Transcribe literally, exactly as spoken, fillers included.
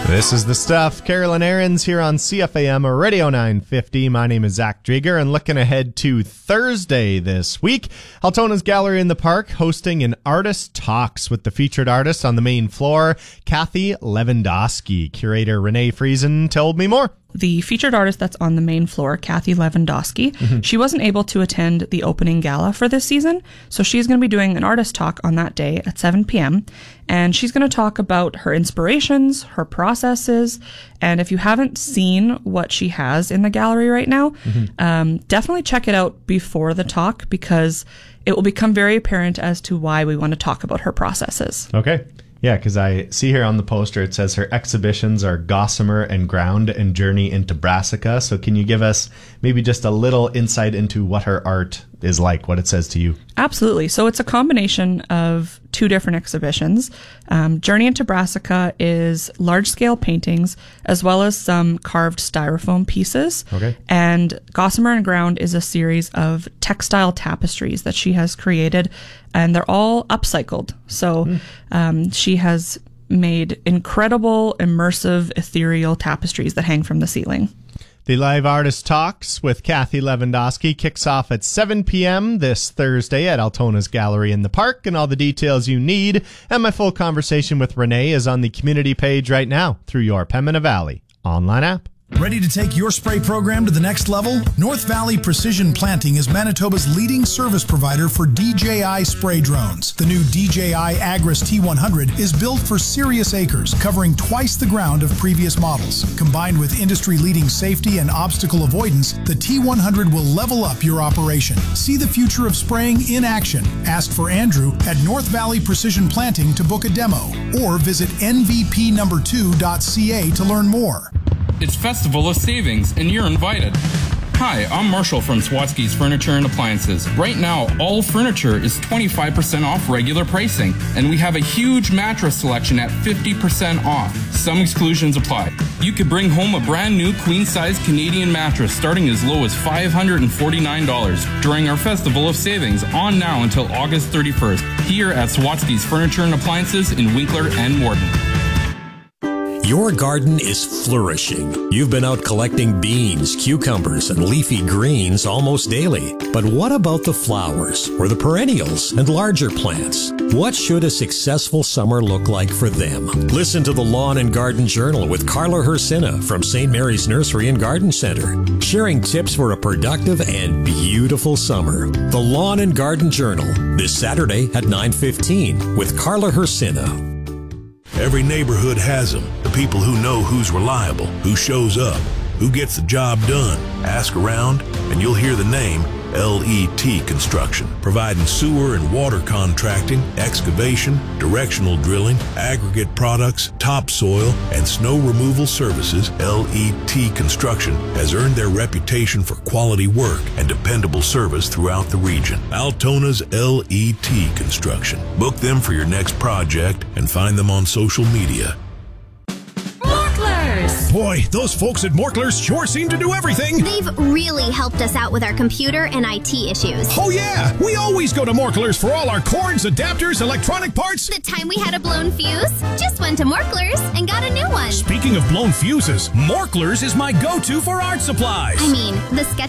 This is The Stuff. Carolyn Aarons here on C F A M Radio nine fifty. My name is Zach Drieger, and looking ahead to Thursday this week, Altona's Gallery in the Park hosting an Artist Talks with the featured artist on the main floor, Kathy Lewandowski. Curator Renee Friesen told me more. The featured artist that's on the main floor, Kathy Lewandowski, mm-hmm. she wasn't able to attend the opening gala for this season, so she's going to be doing an artist talk on that day at seven p.m., and she's going to talk about her inspirations, her processes, and if you haven't seen what she has in the gallery right now, mm-hmm. um, definitely check it out before the talk, because it will become very apparent as to why we want to talk about her processes. Okay. Yeah, because I see here on the poster, it says her exhibitions are Gossamer and Ground and Journey into Brassica. So can you give us maybe just a little insight into what her art is like, what it says to you? Absolutely. So it's a combination of two different exhibitions. Um, Journey into Brassica is large-scale paintings as well as some carved styrofoam pieces. Okay. And Gossamer and Ground is a series of textile tapestries that she has created, and they're all upcycled. So mm. um, she has made incredible, immersive, ethereal tapestries that hang from the ceiling. The live artist talks with Kathy Lewandowski kicks off at seven p.m. this Thursday at Altona's Gallery in the Park, and all the details you need and my full conversation with Renee is on the community page right now through your Pembina Valley online app. Ready to take your spray program to the next level? North Valley Precision Planting is Manitoba's leading service provider for D J I spray drones. The new D J I Agris T one hundred is built for serious acres, covering twice the ground of previous models. Combined with industry-leading safety and obstacle avoidance, the T one hundred will level up your operation. See the future of spraying in action. Ask for Andrew at North Valley Precision Planting to book a demo, or visit N V P number two dot C A to learn more. It's Festival of Savings, and you're invited. Hi, I'm Marshall from Swatsky's Furniture and Appliances. Right now, all furniture is twenty-five percent off regular pricing, and we have a huge mattress selection at fifty percent off. Some exclusions apply. You could bring home a brand new queen-size Canadian mattress starting as low as five hundred forty-nine dollars during our Festival of Savings, on now until August thirty-first, here at Swatsky's Furniture and Appliances in Winkler and Morton. Your garden is flourishing. You've been out collecting beans, cucumbers, and leafy greens almost daily. But what about the flowers, or the perennials, and larger plants? What should a successful summer look like for them? Listen to the Lawn and Garden Journal with Carla Hersina from Saint Mary's Nursery and Garden Center, sharing tips for a productive and beautiful summer. The Lawn and Garden Journal, this Saturday at nine fifteen with Carla Hersina. Every neighborhood has them, the people who know who's reliable, who shows up, who gets the job done. Ask around and you'll hear the name L E T Construction, providing sewer and water contracting, excavation, directional drilling, aggregate products, topsoil, and snow removal services. L E T Construction has earned their reputation for quality work and dependable service throughout the region. Altona's L E T Construction. Book them for your next project and find them on social media. Boy, those folks at Morklers sure seem to do everything. They've really helped us out with our computer and I T issues. Oh yeah, we always go to Morklers for all our cords, adapters, electronic parts. The time we had a blown fuse, just went to Morklers and got a new one. Speaking of blown fuses, Morklers is my go-to for art supplies. I mean, the sketch